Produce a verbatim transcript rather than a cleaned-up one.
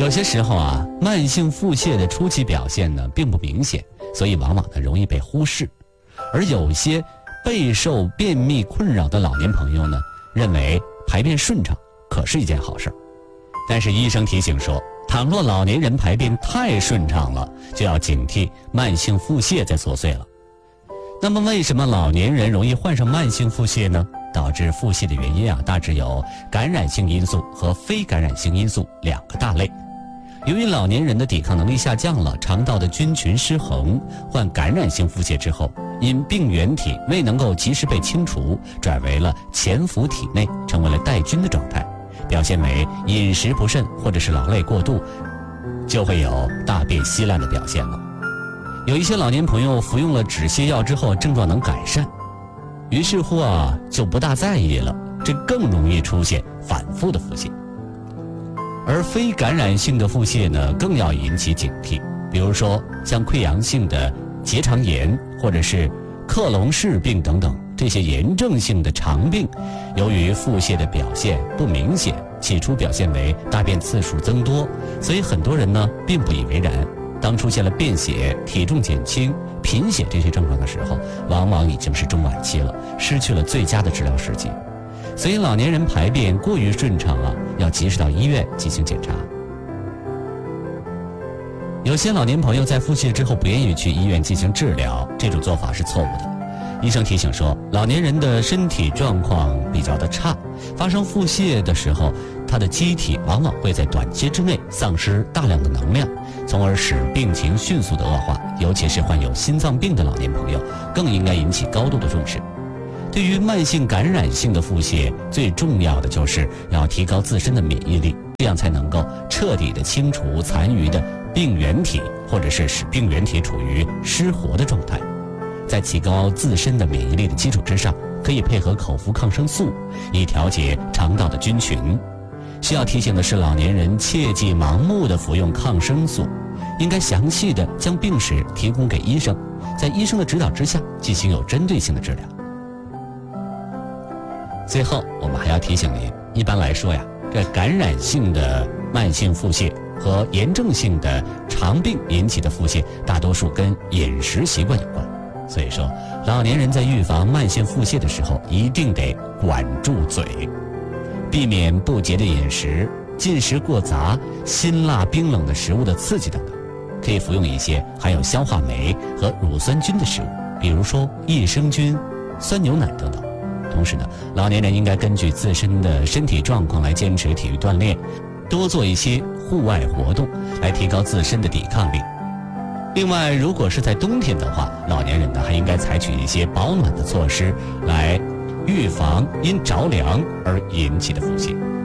有些时候啊，慢性腹泻的初期表现呢并不明显，所以往往呢容易被忽视。而有些备受便秘困扰的老年朋友呢，认为排便顺畅可是一件好事。但是医生提醒说，倘若老年人排便太顺畅了，就要警惕慢性腹泻在作祟了。那么为什么老年人容易患上慢性腹泻呢？导致腹泻的原因啊，大致有感染性因素和非感染性因素两个大类。由于老年人的抵抗能力下降了，肠道的菌群失衡，患感染性腹泻之后，因病原体未能够及时被清除，转为了潜伏体内，成为了带菌的状态，表现为饮食不慎或者是劳累过度，就会有大便稀烂的表现了。有一些老年朋友服用了止泻药之后，症状能改善，于是乎啊就不大在意了，这更容易出现反复的腹泻。而非感染性的腹泻呢，更要引起警惕。比如说像溃疡性的结肠炎或者是克隆氏病等等这些炎症性的肠病，由于腹泻的表现不明显，起初表现为大便次数增多，所以很多人呢并不以为然。当出现了便血、体重减轻、贫血这些症状的时候，往往已经是中晚期了，失去了最佳的治疗时机。所以老年人排便过于顺畅啊，要及时到医院进行检查。有些老年朋友在腹泻之后不愿意去医院进行治疗，这种做法是错误的。医生提醒说，老年人的身体状况比较的差，发生腹泻的时候，他的机体往往会在短期之内丧失大量的能量，从而使病情迅速的恶化。尤其是患有心脏病的老年朋友，更应该引起高度的重视。对于慢性感染性的腹泻，最重要的就是要提高自身的免疫力，这样才能够彻底的清除残余的病原体，或者是使病原体处于失活的状态。在提高自身的免疫力的基础之上，可以配合口服抗生素，以调节肠道的菌群。需要提醒的是，老年人切忌盲目的服用抗生素，应该详细的将病史提供给医生，在医生的指导之下进行有针对性的治疗。最后我们还要提醒您，一般来说呀，这感染性的慢性腹泻和炎症性的肠病引起的腹泻，大多数跟饮食习惯有关。所以说，老年人在预防慢性腹泻的时候，一定得管住嘴，避免不节的饮食、进食过杂、辛辣冰冷的食物的刺激等等。可以服用一些含有消化酶和乳酸菌的食物，比如说益生菌、酸牛奶等等。同时呢，老年人应该根据自身的身体状况来坚持体育锻炼，多做一些户外活动，来提高自身的抵抗力。另外，如果是在冬天的话，老年人呢还应该采取一些保暖的措施，来预防因着凉而引起的腹泻。